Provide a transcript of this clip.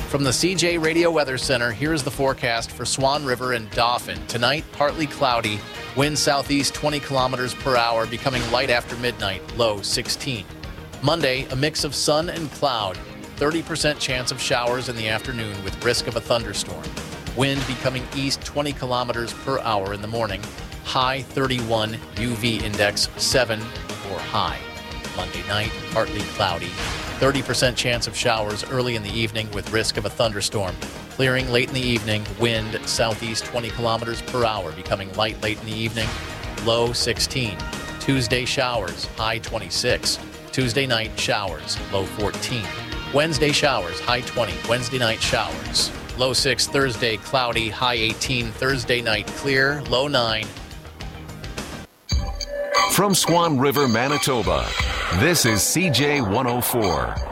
From the CJ Radio Weather Center, here's the forecast for Swan River and Dauphin. Tonight, partly cloudy, wind southeast 20 kilometers per hour, becoming light after midnight, low 16. Monday, a mix of sun and cloud, 30% chance of showers in the afternoon with risk of a thunderstorm. Wind becoming east 20 kilometers per hour in the morning, high 31, UV index 7 or high. Monday night, partly cloudy. 30% chance of showers early in the evening with risk of a thunderstorm. Clearing late in the evening, wind southeast 20 kilometers per hour, becoming light late in the evening, low 16. Tuesday showers, high 26. Tuesday night showers, low 14. Wednesday showers, high 20. Wednesday night showers, low 6. Thursday cloudy, high 18. Thursday night clear, low 9. From Swan River, Manitoba, this is CJ 104.